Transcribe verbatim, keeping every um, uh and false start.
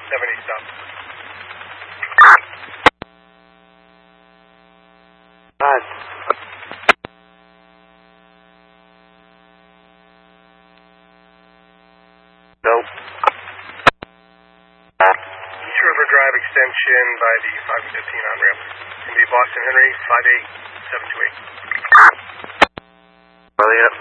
seventy stop. Five. Nope. East River Drive extension by the five fifteen on ramp. Going to be Boston Henry five eight seven two eight. Charlie up.